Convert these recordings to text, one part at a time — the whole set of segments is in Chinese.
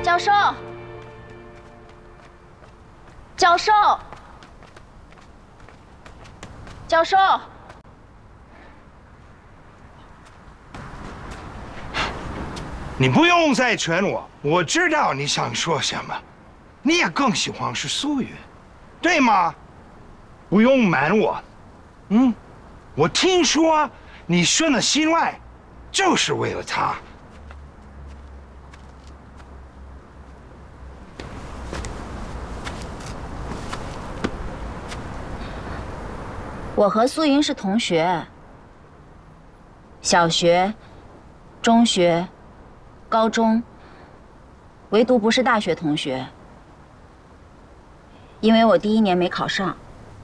教授，教授，教授， 你不用再劝我，我知道你想说什么。你也更喜欢是苏云，对吗？不用瞒我。我听说你选了心外，就是为了他。 我和苏云是同学，小学、中学、高中，唯独不是大学同学，因为我第1年没考上。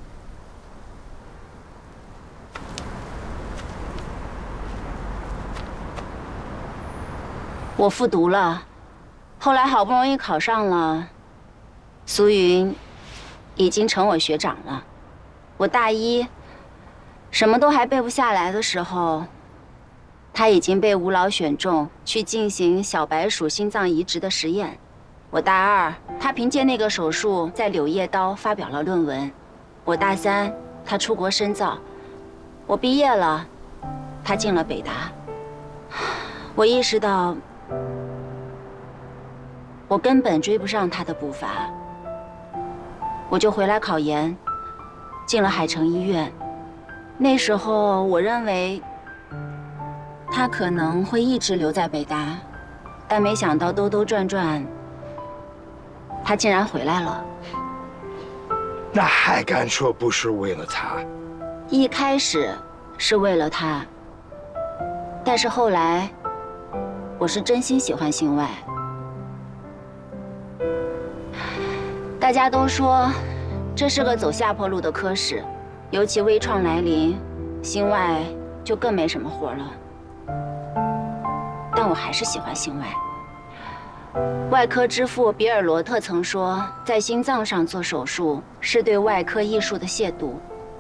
我复读了，后来好不容易考上了，苏云已经成我学长了。我大1，什么都还背不下来的时候，他已经被吴老选中去进行小白鼠心脏移植的实验。我大2，他凭借那个手术在《柳叶刀》发表了论文。我大3，他出国深造。我毕业了，他进了北大。我意识到，我根本追不上他的步伐，我就回来考研，进了海城医院。那时候我认为他可能会一直留在北大，但没想到兜兜转转，他竟然回来了。 那还敢说不是为了他？ 一开始是为了他，但是后来我是真心喜欢心外。大家都说这是个走下坡路的科室，尤其微创来临，心外就更没什么活了。但我还是喜欢心外。外科之父比尔罗特曾说，在心脏上做手术是对外科艺术的亵渎。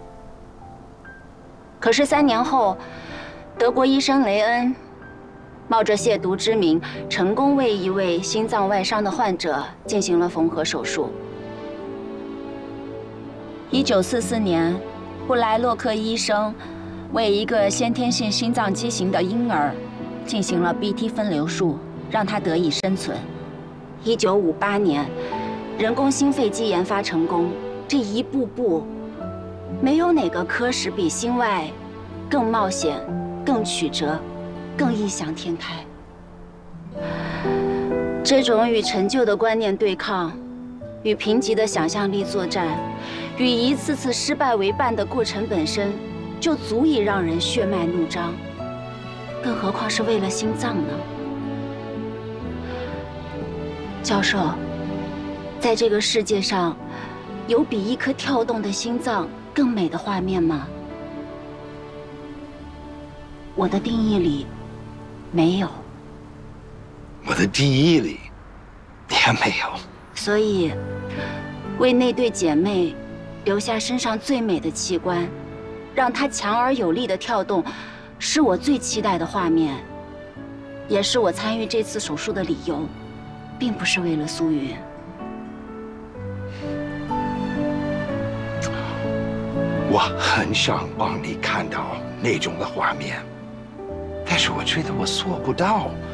可是3年后，德国医生雷恩冒着亵渎之名，成功为一位心脏外伤的患者进行了缝合手术。1944年，布莱洛克医生为一个先天性心脏畸形的婴儿进行了 BT 分流术，让他得以生存。1958年，人工心肺机研发成功。这一步步，没有哪个科室比心外更冒险、更曲折、更异想天开。这种与陈旧的观念对抗，与贫瘠的想象力作战，与一次次失败为伴的过程本身，就足以让人血脉怒张。更何况是为了心脏呢？教授，在这个世界上，有比一颗跳动的心脏更美的画面吗？我的定义里，没有。 我的定义里，也没有。 所以，为那对姐妹留下身上最美的器官，让她强而有力的跳动，是我最期待的画面，也是我参与这次手术的理由，并不是为了苏云。 我很想帮你看到那种的画面，但是我觉得我做不到。